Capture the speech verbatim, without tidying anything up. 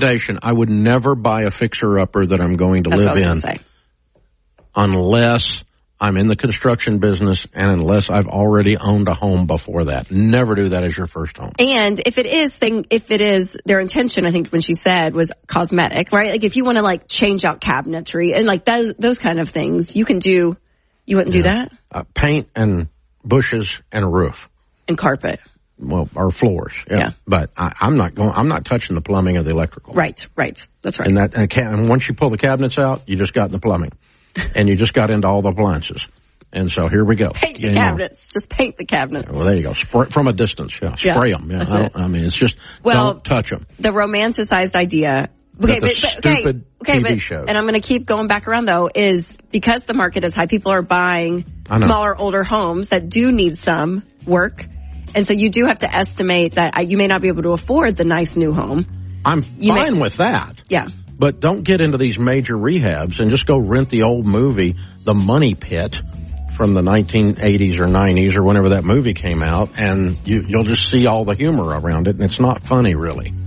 recommendation, I would never buy a fixer-upper that I'm going to That's live what I was in gonna say. unless I'm in the construction business and unless I've already owned a home before that. Never do that as your first home. And if it is thing, if it is their intention, I think when she said was cosmetic, right? Like if you want to like change out cabinetry and like those those kind of things, you can do. You wouldn't Yeah. do that? Uh, paint and bushes and a roof. And carpet. Well, or floors. Yeah. Yeah. But I, I'm not going. I'm not touching the plumbing or the electrical. Right. Right. That's right. And that and, ca- and once you pull the cabinets out, you just got in the plumbing, and you just got into all the appliances. And so here we go. Paint the You know. cabinets. Just paint the cabinets. Well, there you go. Spray, from a distance. Yeah. Yeah, Spray them. Yeah. that's I, don't, it. I mean, it's just Well, don't touch them. The romanticized idea. Okay, That's but, a but okay, stupid okay, T V but show. and I'm going to keep going back around though. Is because the market is high, people are buying I know. smaller, older homes that do need some work, and so you do have to estimate that uh, you may not be able to afford the nice new home. I'm You fine may- with that. Yeah. But don't get into these major rehabs and just go rent the old movie, The Money Pit, from the nineteen eighties or nineties or whenever that movie came out, and you, you'll just see all the humor around it, and it's not funny, really.